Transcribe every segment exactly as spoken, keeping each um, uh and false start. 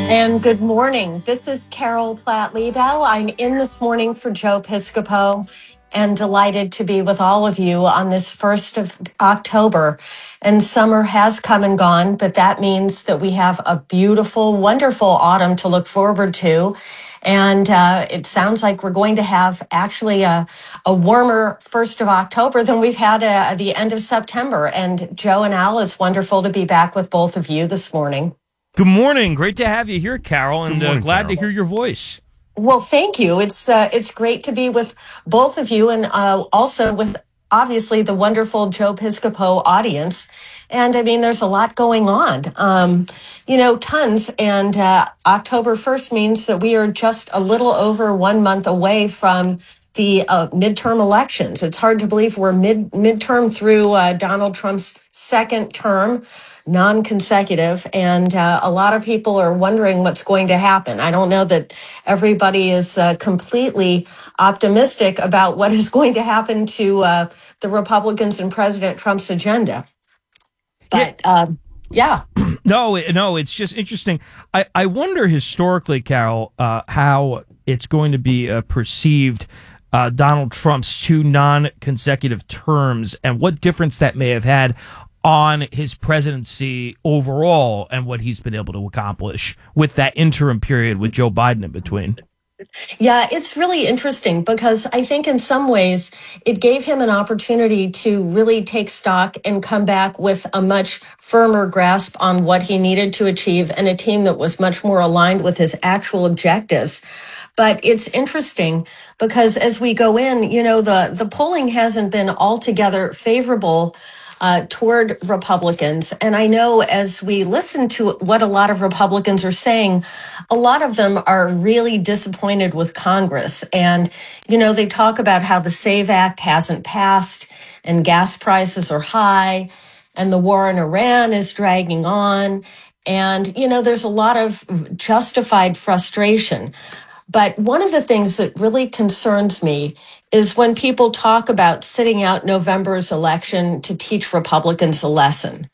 And good morning. This is Carol Platt-Liebau. I'm in this morning for Joe Piscopo and delighted to be with all of you on this first of October. And summer has come and gone, but that means that we have a beautiful, wonderful autumn to look forward to. And uh, it sounds like we're going to have actually a, a warmer first of October than we've had uh, at the end of September. And Joe and Al, it's wonderful to be back with both of you this morning. Good morning. Great to have you here, Carol, and Good morning, uh, glad Carol. to hear your voice. Well, thank you. It's uh, it's great to be with both of you, and uh, also with obviously the wonderful Joe Piscopo audience. And I mean, there's a lot going on, um, you know, tons. And uh, October first means that we are just a little over one month away from the uh, midterm elections. It's hard to believe we're mid midterm through uh, Donald Trump's second term, non-consecutive, and uh, a lot of people are wondering what's going to happen. I don't know that everybody is uh, completely optimistic about what is going to happen to uh, the Republicans and President Trump's agenda. Yeah, But um, yeah. no, no, it's just interesting. I, I wonder historically, Carol, uh, how it's going to be uh, perceived, uh, Donald Trump's two non-consecutive terms, and what difference that may have had on his presidency overall and what he's been able to accomplish with that interim period with Joe Biden in between. Yeah, it's really interesting because I think in some ways it gave him an opportunity to really take stock and come back with a much firmer grasp on what he needed to achieve and a team that was much more aligned with his actual objectives. But it's interesting because as we go in, you know, the, the polling hasn't been altogether favorable uh, toward Republicans. And I know as we listen to what a lot of Republicans are saying, a lot of them are really disappointed with Congress. And, you know, they talk about how the SAVE Act hasn't passed and gas prices are high and the war in Iran is dragging on. And, you know, there's a lot of justified frustration. But one of the things that really concerns me is when people talk about sitting out November's election to teach Republicans a lesson.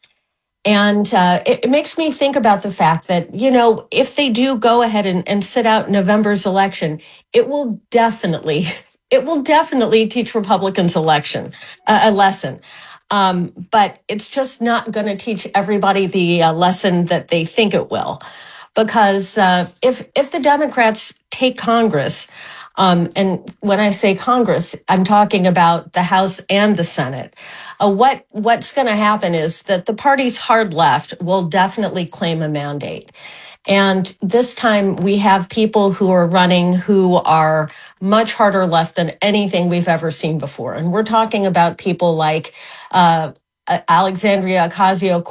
And uh, it, it makes me think about the fact that, you know, if they do go ahead and, and sit out November's election, it will definitely, it will definitely teach Republicans election, uh, a lesson. Um, but it's just not going to teach everybody the uh, lesson that they think it will. Because uh, if if the Democrats take Congress, um, and when I say Congress, I'm talking about the House and the Senate. Uh, what what's going to happen is that the party's hard left will definitely claim a mandate. And this time we have people who are running who are much harder left than anything we've ever seen before. And we're talking about people like uh, Alexandria Ocasio